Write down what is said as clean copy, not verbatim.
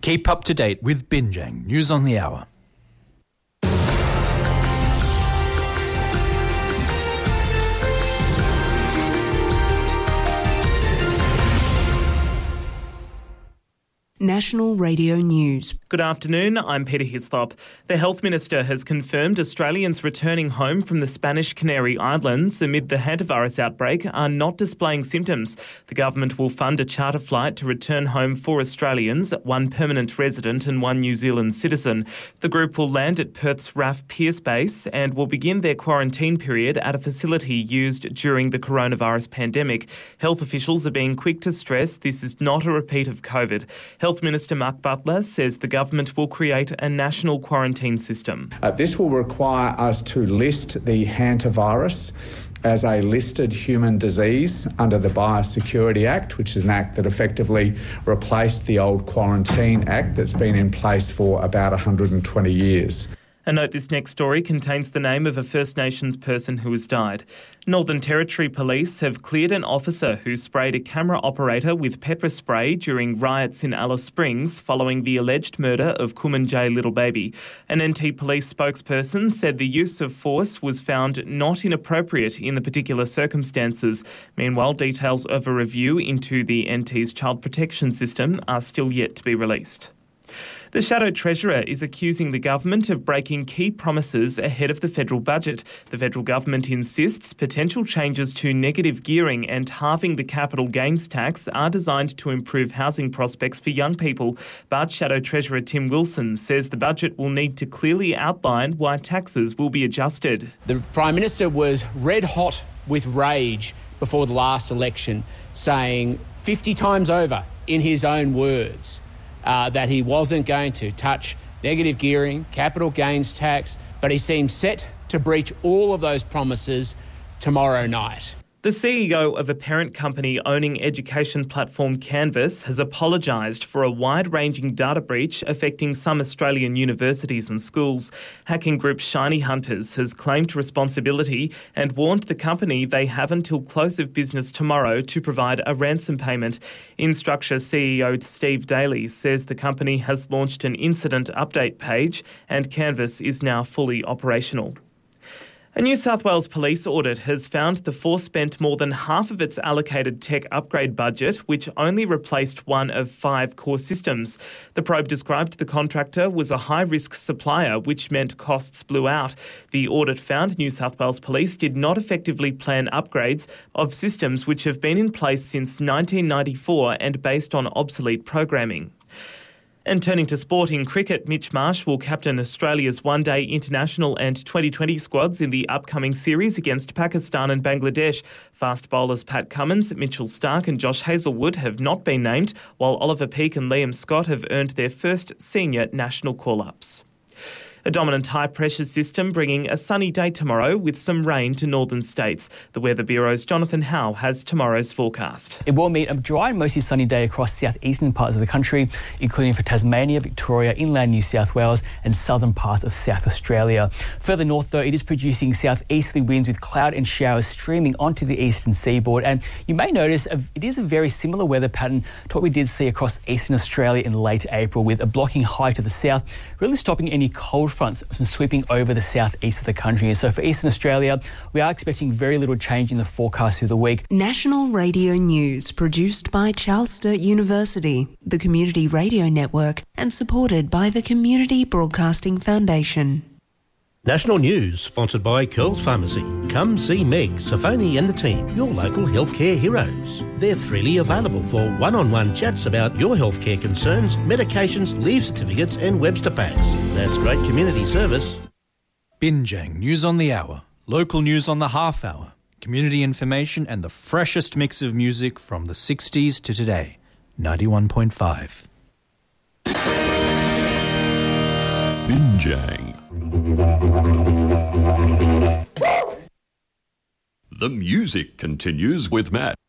Keep up to date with Binjang News on the Hour. National Radio News. Good afternoon, I'm Peter Hislop. The Health Minister has confirmed Australians returning home from the Spanish Canary Islands amid the hantavirus outbreak are not displaying symptoms. The government will fund a charter flight to return home for Australians, one permanent resident and one New Zealand citizen. The group will land at Perth's RAF Pearce Base and will begin their quarantine period at a facility used during the coronavirus pandemic. Health officials are being quick to stress this is not a repeat of COVID. Health Minister Mark Butler says the government will create a national quarantine system. This will require us to list the hantavirus as a listed human disease under the Biosecurity Act, which is an act that effectively replaced the old Quarantine Act that's been in place for about 120 years. A note, this next story contains the name of a First Nations person who has died. Northern Territory Police have cleared an officer who sprayed a camera operator with pepper spray during riots in Alice Springs following the alleged murder of Kumanjay Little Baby. An NT Police spokesperson said the use of force was found not inappropriate in the particular circumstances. Meanwhile, details of a review into the NT's child protection system are still yet to be released. The Shadow Treasurer is accusing the government of breaking key promises ahead of the federal budget. The federal government insists potential changes to negative gearing and halving the capital gains tax are designed to improve housing prospects for young people. But Shadow Treasurer Tim Wilson says the budget will need to clearly outline why taxes will be adjusted. The Prime Minister was red hot with rage before the last election, saying 50 times over in his own words that he wasn't going to touch negative gearing, capital gains tax, but he seems set to breach all of those promises tomorrow night. The CEO of a parent company owning education platform Canvas has apologised for a wide-ranging data breach affecting some Australian universities and schools. Hacking group Shiny Hunters has claimed responsibility and warned the company they have until close of business tomorrow to provide a ransom payment. Instructure CEO Steve Daly says the company has launched an incident update page and Canvas is now fully operational. A New South Wales police audit has found the force spent more than half of its allocated tech upgrade budget, which only replaced one of 5 core systems. The probe described the contractor was a high-risk supplier, which meant costs blew out. The audit found New South Wales Police did not effectively plan upgrades of systems which have been in place since 1994 and based on obsolete programming. And turning to sport in cricket, Mitch Marsh will captain Australia's one-day international and 2020 squads in the upcoming series against Pakistan and Bangladesh. Fast bowlers Pat Cummins, Mitchell Starc and Josh Hazlewood have not been named, while Oliver Peake and Liam Scott have earned their first senior national call-ups. A dominant high-pressure system bringing a sunny day tomorrow with some rain to northern states. The Weather Bureau's Jonathan Howe has tomorrow's forecast. It will meet a dry and mostly sunny day across southeastern parts of the country, including for Tasmania, Victoria, inland New South Wales and southern parts of South Australia. Further north, though, it is producing southeasterly winds with cloud and showers streaming onto the eastern seaboard. And you may notice it is a very similar weather pattern to what we did see across eastern Australia in late April, with a blocking high to the south, really stopping any cold fronts from sweeping over the southeast of the country. And so for Eastern Australia, we are expecting very little change in the forecast through the week. National Radio News, produced by Charles Sturt University, the Community Radio Network, and supported by the Community Broadcasting Foundation. National News, sponsored by Curls Pharmacy. Come see Meg, Safoni and the team, your local healthcare heroes. They're freely available for one-on-one chats about your healthcare concerns, medications, leave certificates and Webster packs. That's great community service. Binjang News on the Hour, local news on the half hour, community information and the freshest mix of music from the 60s to today. 91.5. Binjang. The music continues with Matt.